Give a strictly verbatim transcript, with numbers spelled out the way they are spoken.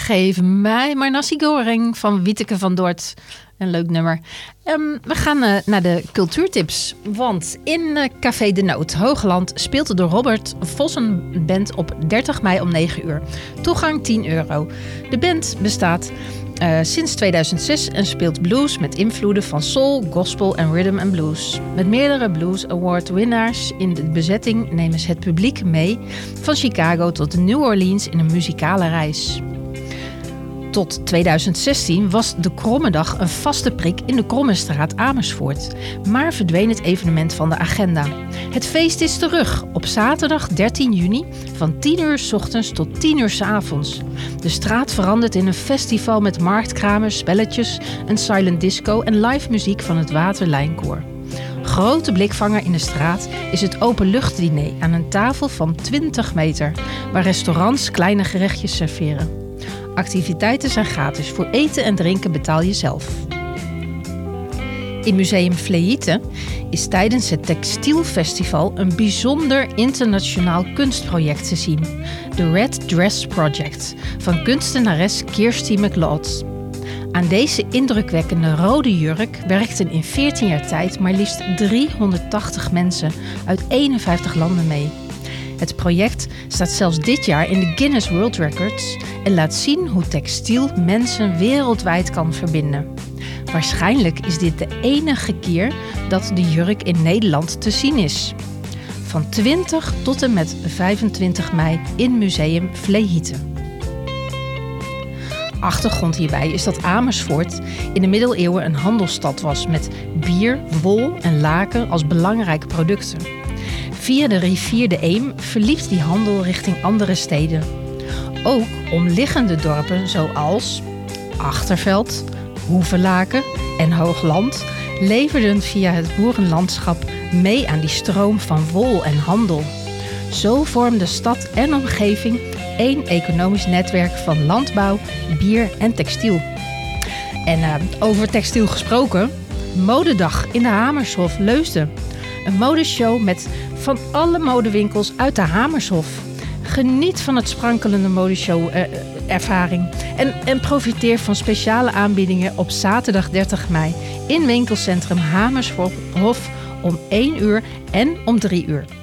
Geef mij maar nasi goreng van Wieteke van Dort. Een leuk nummer. Um, we gaan uh, naar de cultuurtips. Want in uh, Café de Noot, Hoogland, speelt de Robert Vossen Band op dertig mei om negen uur. Toegang tien euro. De band bestaat uh, sinds tweeduizend zes en speelt blues met invloeden van soul, gospel en rhythm and blues. Met meerdere Blues Award winnaars in de bezetting nemen ze het publiek mee van Chicago tot New Orleans in een muzikale reis. Tot tweeduizend zestien was de Krommedag een vaste prik in de Krommestraat Amersfoort. Maar verdween het evenement van de agenda. Het feest is terug op zaterdag dertien juni van tien uur 's ochtends tot tien uur 's avonds. De straat verandert in een festival met marktkramers, spelletjes, een silent disco en live muziek van het Waterlijnkoor. Grote blikvanger in de straat is het openluchtdiner aan een tafel van twintig meter, waar restaurants kleine gerechtjes serveren. Activiteiten zijn gratis. Voor eten en drinken betaal je zelf. In Museum Vlehieten is tijdens het Textielfestival een bijzonder internationaal kunstproject te zien. De Red Dress Project van kunstenares Kirsty McLeod. Aan deze indrukwekkende rode jurk werkten in veertien jaar tijd maar liefst driehonderdtachtig mensen uit eenenvijftig landen mee. Het project staat zelfs dit jaar in de Guinness World Records en laat zien hoe textiel mensen wereldwijd kan verbinden. Waarschijnlijk is dit de enige keer dat de jurk in Nederland te zien is. Van twintig tot en met vijfentwintig mei in Museum Vlehieten. Achtergrond hierbij is dat Amersfoort in de middeleeuwen een handelsstad was met bier, wol en laken als belangrijke producten. Via de rivier de Eem verliep die handel richting andere steden. Ook omliggende dorpen zoals Achterveld, Hoevelaken en Hoogland leverden via het boerenlandschap mee aan die stroom van wol en handel. Zo vormde stad en omgeving één economisch netwerk van landbouw, bier en textiel. En uh, over textiel gesproken, Modedag in de Hamershof Leusden. Een modeshow met van alle modewinkels uit de Hamershof. Geniet van het sprankelende modeshow-ervaring. Uh, en, en profiteer van speciale aanbiedingen op zaterdag dertig mei in winkelcentrum Hamershof om één uur en om drie uur.